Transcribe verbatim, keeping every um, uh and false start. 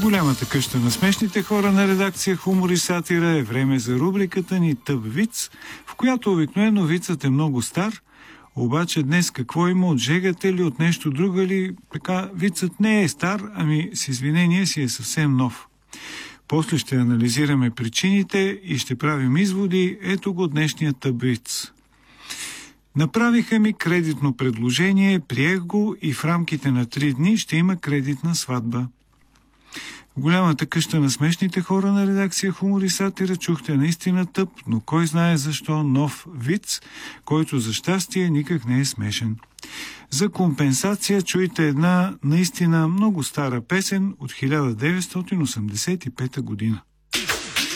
голямата къща на смешните хора на редакция Хумор и сатира е време за рубриката ни Тъп виц, в която обикновено вицът е много стар, обаче днес какво има, от жегата или от нещо друго, или така вицът не е стар, ами с извинение си е съвсем нов. После ще анализираме причините и ще правим изводи. Ето го днешния тъп виц. Направиха ми кредитно предложение, приех го и в рамките на три дни ще има кредитна сватба. В голямата къща на смешните хора на редакция Хумор и сатира чухте наистина тъп, но кой знае защо нов виц, който за щастие никак не е смешен. За компенсация чуйте една наистина много стара песен от хиляда деветстотин осемдесет и пета година.